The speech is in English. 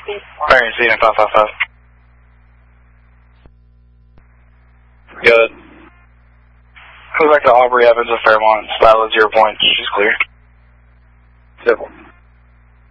Alright, see you in 555. Good. Go back to Aubrey Evans of Fairmont. Style is 0 points. She's clear. Civil.